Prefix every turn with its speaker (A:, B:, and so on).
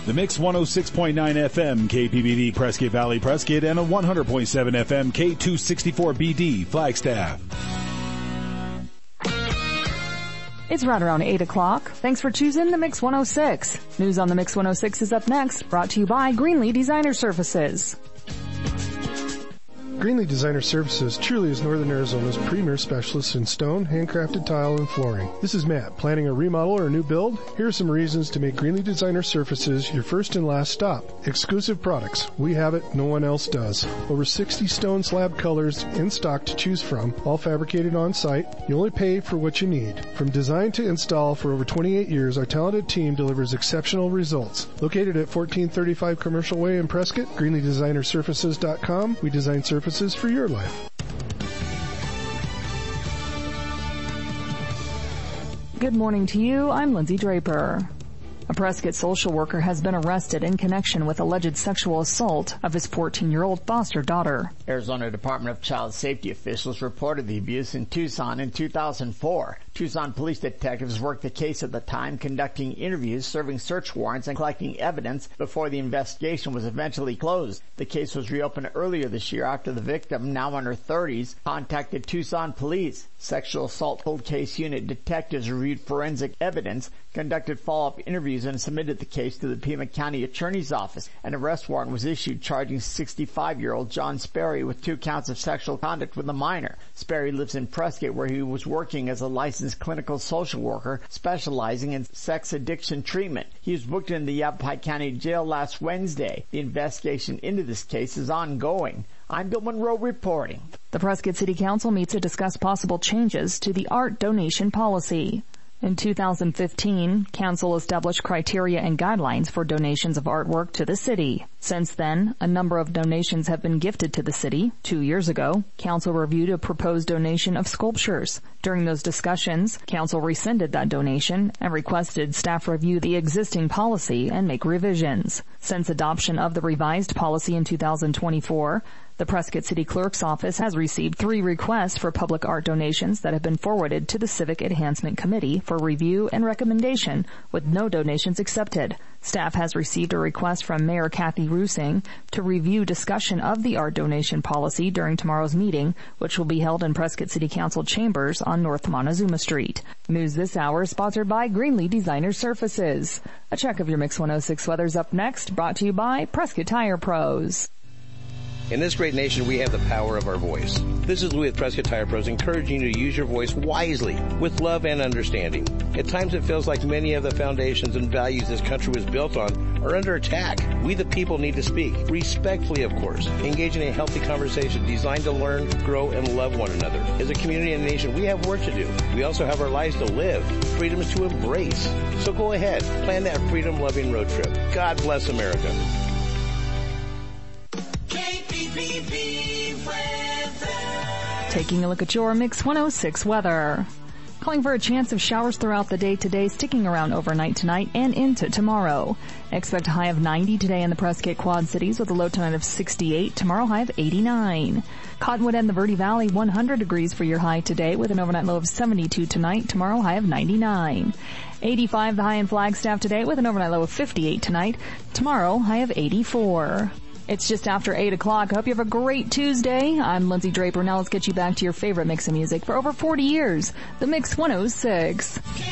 A: The Mix 106.9 FM KPBD Prescott Valley Prescott and a 100.7 FM K264BD Flagstaff.
B: It's right around 8 o'clock. Thanks for choosing the Mix 106. News on the Mix 106 is up next, brought to you by Greenlee Designer Services.
C: Greenlee Designer Services truly is Northern Arizona's premier specialist in stone, handcrafted tile, and flooring. This is Matt. Planning a remodel or a new build? Here are some reasons to make Greenlee Designer Services your first and last stop. Exclusive products. We have it. No one else does. Over 60 stone slab colors in stock to choose from, all fabricated on site. You only pay for what you need. From design to install for over 28 years, our talented team delivers exceptional results. Located at 1435 Commercial Way in Prescott, GreenleeDesignerSurfaces.com. We design surfaces for your life.
B: Good morning to you. I'm Lindsay Draper. A Prescott social worker has been arrested in connection with alleged sexual assault of his 14-year-old foster daughter.
D: Arizona Department of Child Safety officials reported the abuse in Tucson in 2004. Tucson police detectives worked the case at the time, conducting interviews, serving search warrants, and collecting evidence before the investigation was eventually closed. The case was reopened earlier this year after the victim, now in her 30s, contacted Tucson police. Sexual assault cold case unit detectives reviewed forensic evidence, conducted follow-up interviews, and submitted the case to the Pima County Attorney's Office. An arrest warrant was issued charging 65-year-old John Sperry with 2 counts of sexual conduct with a minor. Sperry lives in Prescott, where he was working as a licensed clinical social worker specializing in sex addiction treatment. He was booked in the Yavapai County Jail last Wednesday. The investigation into this case is ongoing. I'm Bill Monroe reporting.
B: The Prescott City Council meets to discuss possible changes to the art donation policy. In 2015, Council established criteria and guidelines for donations of artwork to the city. Since then, a number of donations have been gifted to the city. 2 years ago, Council reviewed a proposed donation of sculptures. During those discussions, Council rescinded that donation and requested staff review the existing policy and make revisions. Since adoption of the revised policy in 2024, the Prescott City Clerk's Office has received 3 requests for public art donations that have been forwarded to the Civic Enhancement Committee for review and recommendation, with no donations accepted. Staff has received a request from Mayor Kathy Rusing to review discussion of the art donation policy during tomorrow's meeting, which will be held in Prescott City Council chambers on North Montezuma Street. News this hour is sponsored by Greenlee Designer Services. A check of your Mix 106 weather's up next, brought to you by Prescott Tire Pros.
E: In this great nation, we have the power of our voice. This is Louis at Prescott Tire Pros, encouraging you to use your voice wisely, with love and understanding. At times it feels like many of the foundations and values this country was built on are under attack. We the people need to speak, respectfully of course, engage in a healthy conversation designed to learn, grow, and love one another. As a community and nation, we have work to do. We also have our lives to live, freedoms to embrace. So go ahead, plan that freedom-loving road trip. God bless America.
B: Taking a look at your Mix 106 weather. Calling for a chance of showers throughout the day today, sticking around overnight tonight and into tomorrow. Expect a high of 90 today in the Prescott Quad Cities with a low tonight of 68. Tomorrow high of 89. Cottonwood and the Verde Valley 100 degrees for your high today with an overnight low of 72 tonight. Tomorrow high of 99. 85 the high in Flagstaff today with an overnight low of 58 tonight. Tomorrow high of 84. It's just after 8 o'clock. I hope you have a great Tuesday. I'm Lindsay Draper. Now let's get you back to your favorite mix of music for over 40 years. The Mix 106.